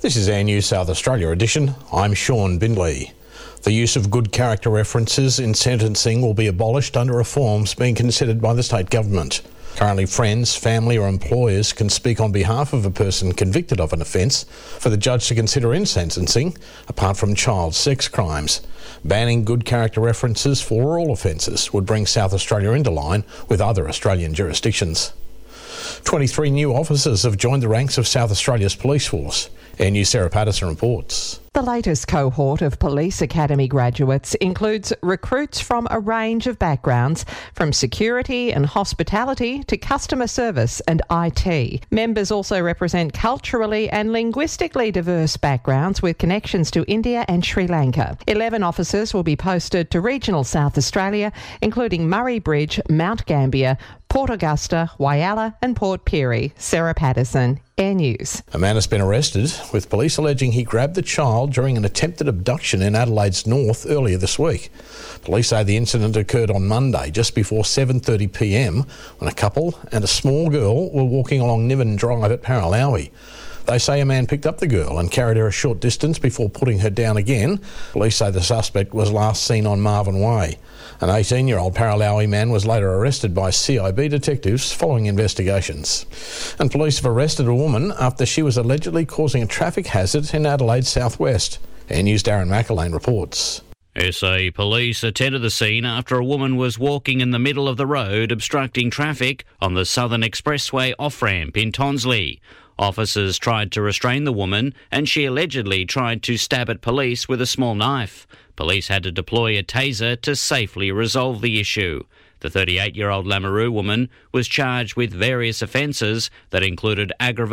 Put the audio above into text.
This is our News South Australia edition. I'm Sean Bindley. The use of good character references in sentencing will be abolished under reforms being considered by the state government. Currently, friends, family or employers can speak on behalf of a person convicted of an offence for the judge to consider in sentencing, apart from child sex crimes. Banning good character references for all offences would bring South Australia into line with other Australian jurisdictions. 23 new officers have joined the ranks of South Australia's police force. Our News Sarah Patterson reports. The latest cohort of Police Academy graduates includes recruits from a range of backgrounds, from security and hospitality to customer service and IT. Members also represent culturally and linguistically diverse backgrounds with connections to India and Sri Lanka. 11 officers will be posted to regional South Australia, including Murray Bridge, Mount Gambier, Port Augusta, Whyalla and Port Pirie. Sarah Patterson, Air News. A man has been arrested, with police alleging he grabbed the child during an attempted abduction in Adelaide's north earlier this week. Police say the incident occurred on Monday, just before 7:30pm, when a couple and a small girl were walking along Niven Drive at Paralowie. They say a man picked up the girl and carried her a short distance before putting her down again. Police say the suspect was last seen on Marvin Way. An 18-year-old Paralowie man was later arrested by CIB detectives following investigations. And police have arrested a woman after she was allegedly causing a traffic hazard in Adelaide's southwest. Air News' Darren McElwain reports. SA police attended the scene after a woman was walking in the middle of the road obstructing traffic on the Southern Expressway off-ramp in Tonsley. Officers tried to restrain the woman and she allegedly tried to stab at police with a small knife. Police had to deploy a taser to safely resolve the issue. The 38-year-old Lameroo woman was charged with various offences that included aggravated